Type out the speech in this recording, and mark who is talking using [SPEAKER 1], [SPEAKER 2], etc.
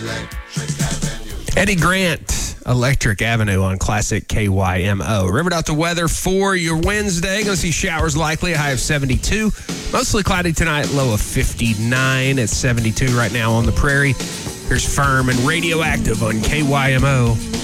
[SPEAKER 1] Eddie Grant, Electric Avenue on Classic KYMO. River Delta weather for your Wednesday. Going to see showers likely, a high of 72. Mostly cloudy tonight, low of 59 at 72 right now on the prairie. Here's Firm and Radioactive on KYMO.